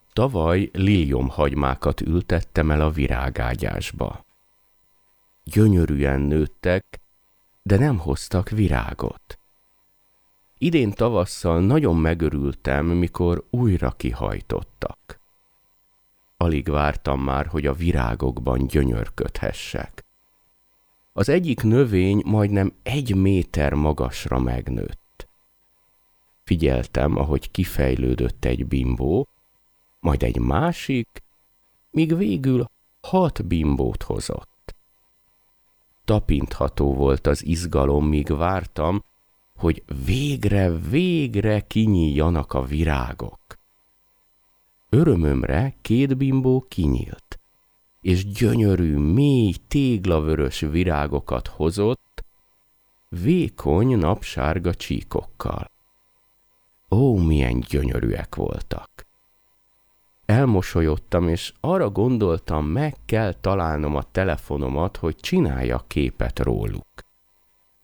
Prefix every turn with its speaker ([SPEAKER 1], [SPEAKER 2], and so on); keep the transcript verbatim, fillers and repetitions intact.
[SPEAKER 1] Tavaly liliomhagymákat ültettem el a virágágyásba. Gyönyörűen nőttek, de nem hoztak virágot. Idén tavasszal nagyon megörültem, mikor újra kihajtottak. Alig vártam már, hogy a virágokban gyönyörködhessek. Az egyik növény majdnem egy méter magasra megnőtt. Figyeltem, ahogy kifejlődött egy bimbó, majd egy másik, míg végül hat bimbót hozott. Tapintható volt az izgalom, míg vártam, hogy végre, végre kinyíljanak a virágok. Örömömre két bimbó kinyílt, és gyönyörű, mély, téglavörös virágokat hozott, vékony, napsárga csíkokkal. Ó, milyen gyönyörűek voltak! Elmosolyodtam, és arra gondoltam, meg kell találnom a telefonomat, hogy csináljak képet róluk.